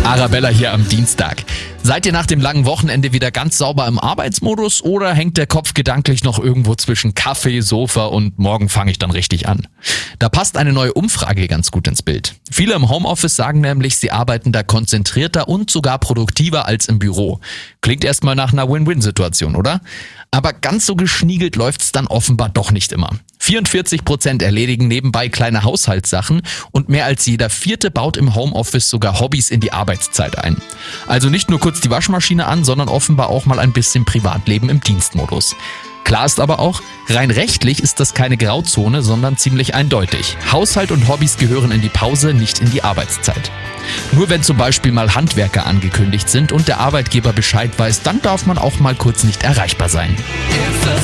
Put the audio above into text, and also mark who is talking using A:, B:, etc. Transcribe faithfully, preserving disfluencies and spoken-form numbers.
A: Arabella hier am Dienstag. Seid ihr nach dem langen Wochenende wieder ganz sauber im Arbeitsmodus oder hängt der Kopf gedanklich noch irgendwo zwischen Kaffee, Sofa und morgen fange ich dann richtig an? Da passt eine neue Umfrage ganz gut ins Bild. Viele im Homeoffice sagen nämlich, sie arbeiten da konzentrierter und sogar produktiver als im Büro. Klingt erstmal nach einer Win-Win-Situation, oder? Aber ganz so geschniegelt läuft's dann offenbar doch nicht immer. vierundvierzig Prozent erledigen nebenbei kleine Haushaltssachen und mehr als jeder Vierte baut im Homeoffice sogar Hobbys in die Arbeitszeit ein. Also nicht nur kurz die Waschmaschine an, sondern offenbar auch mal ein bisschen Privatleben im Dienstmodus. Klar ist aber auch, rein rechtlich ist das keine Grauzone, sondern ziemlich eindeutig. Haushalt und Hobbys gehören in die Pause, nicht in die Arbeitszeit. Nur wenn zum Beispiel mal Handwerker angekündigt sind und der Arbeitgeber Bescheid weiß, dann darf man auch mal kurz nicht erreichbar sein.